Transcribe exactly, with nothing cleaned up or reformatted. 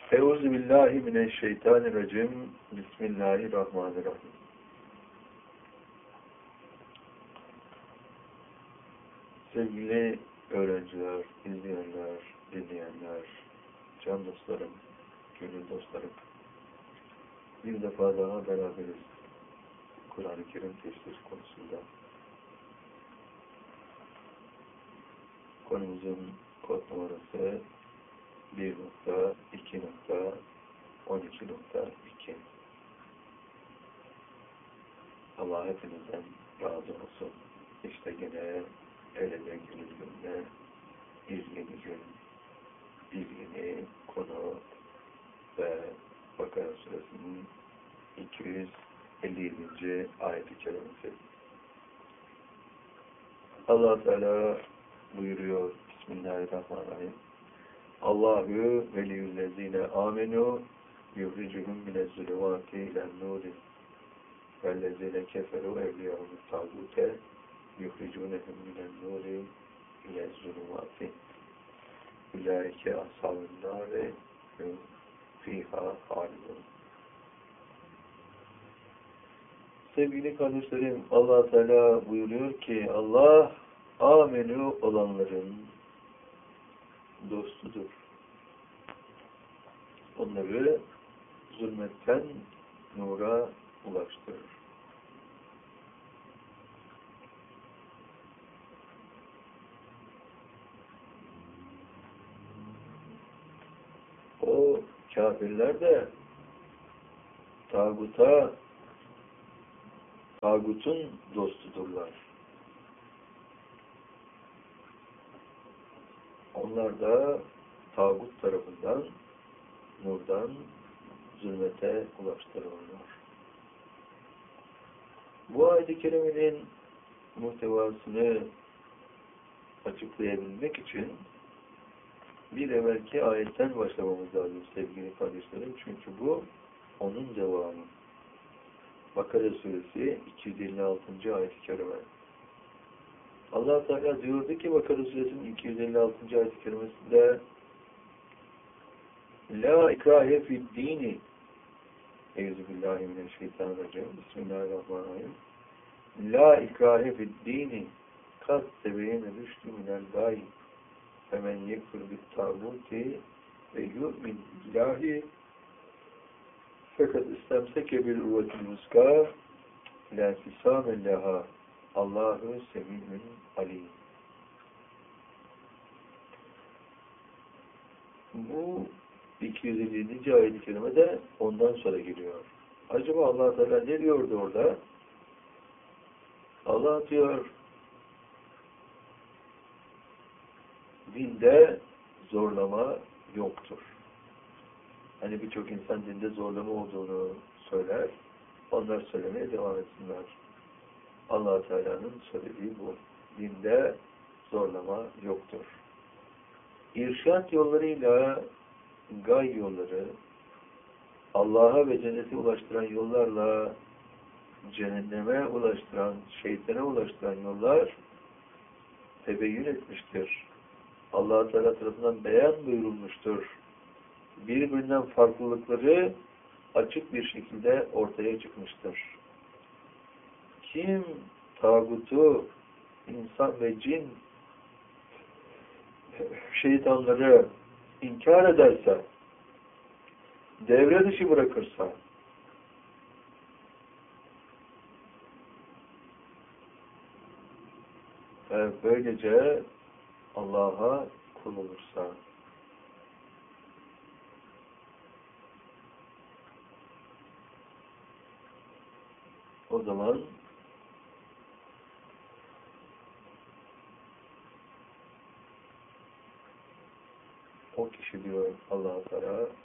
Euzubillahimineşşeytanirracim. Bismillahirrahmanirrahim. Sevgili öğrenciler, izleyenler, dinleyenler, can dostlarım, gönül dostlarım, bir defa daha beraberiz Kur'an-ı Kerim tefsir konusunda. Konumuzun kod numarası bir nokta iki nokta on iki nokta iki. Allah hepinizden razı olsun. İşte gene el ele gönül gönüle bir yeni gün, bir yeni konu ve Bakara Suresinin iki yüz elli yedinci ayet-i kerimesi. Allah Teala buyuruyor Bismillahirrahmanirrahim. Allahu veliyyüllezine amenu yuhricuhum minezzulumati ilen-nuri vellezine keferu evliyahumut tağute yuhricunehum minen-nuri ilezzulumati ulaike ashabun nâre hum fîhâ hâlidun. Sevgili kardeşlerim, Allah Teala buyuruyor ki Allah amenu olanların dostudur. Onları zulmetten nura ulaştırır. O kafirler de tağuta, tağutun dostudurlar. Onlar da tağut tarafından nurdan zulmete ulaştırılırlar. Bu ayet-i kerimenin muhtevasını açıklayabilmek için bir evvelki ayetten başlamamız lazım sevgili kardeşlerim. Çünkü bu onun devamı. Bakara Suresi iki yüz elli altıncı ayet-i kerime. Allah Teala diyordu ki Bakara Suresinin iki yüz elli altıncı ayet-i kerimesinde La ikrahe fid dini Euzubillahimineşşeytanirracim. Bismillahirrahmanirrahim. La ikrahe fid dini kad sebeyene rüştü minel gâyi femen yekfur bit tağuti ve yu'min billahi fakat istemseke bil uvvetil muska la fisâme leha Allahu semî'ün alîm. Bu iki yüz elli yedinci ayet-i kerime de ondan sonra geliyor. Acaba Allah Teala ne diyordu orada? Allah diyor dinde zorlama yoktur. Hani birçok insan dinde zorlama olduğunu söyler. Onlar söylemeye devam etsinler. Allah Teala'nın söylediği bu. Dinde zorlama yoktur. İrşad yollarıyla gay yolları, Allah'a ve cennete ulaştıran yollarla cehenneme ulaştıran, şeytana ulaştıran yollar tebeyyün etmiştir. Allah Teala tarafından beyan buyurulmuştur. Birbirinden farklılıkları açık bir şekilde ortaya çıkmıştır. Kim tağutu, insan ve cin şeytanları inkar ederse, devre dışı bırakırsa, ve böylece Allah'a kul olursa, o zaman o kişi diyor Allah-u Teala